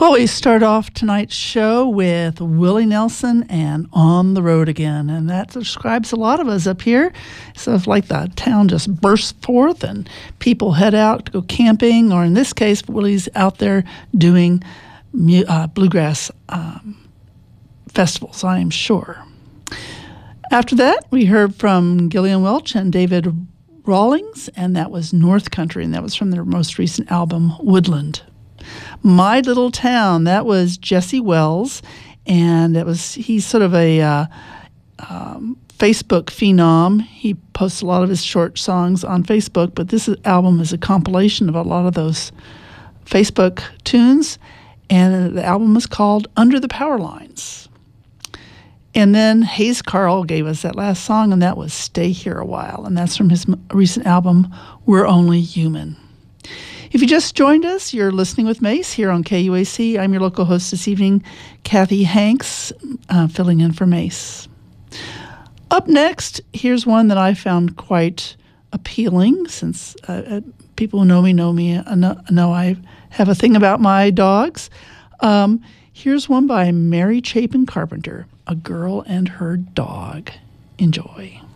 Well, we start off tonight's show with Willie Nelson and On the Road Again, and that describes a lot of us up here. So if like the town just bursts forth and people head out to go camping, or in this case, Willie's out there doing bluegrass festivals, I am sure. After that, we heard from Gillian Welch and David Rawlings, and that was North Country, and that was from their most recent album, Woodland. My Little Town, that was Jesse Wells, and he's sort of a Facebook phenom. He posts a lot of his short songs on Facebook, but this album is a compilation of a lot of those Facebook tunes, and the album is called Under the Power Lines. And then Hayes Carll gave us that last song, and that was Stay Here a While, and that's from his recent album, We're Only Human. If you just joined us, you're listening with Mace here on KUAC. I'm your local host this evening, Kathy Hanks, filling in for Mace. Up next, here's one that I found quite appealing, since people who know me know I have a thing about my dogs. Here's one by Mary Chapin Carpenter, A Girl and Her Dog. Enjoy.